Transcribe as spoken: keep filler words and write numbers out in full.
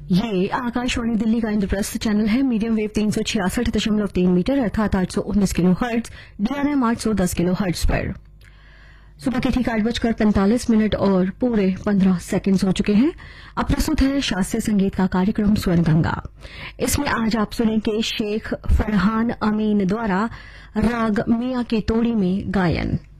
ये आकाशवाणी दिल्ली का इंद्रप्रस्थ चैनल है। मीडियम वेव तीन सौ छियासठ दशमलव तीन मीटर अर्थात आठ सौ उन्नीस किलो हर्ट्ज, डीआरएम आठ सौ दस किलो हर्ट्ज पर। सुबह के ठीक आठ बजकर पैंतालीस मिनट और पूरे पंद्रह सेकंड हो चुके हैं। अब प्रस्तुत है शास्त्रीय संगीत का कार्यक्रम स्वर्ण गंगा। इसमें आज आप सुनेंगे शेख फरहान अमीन द्वारा राग मियां की तोड़ी में गायन।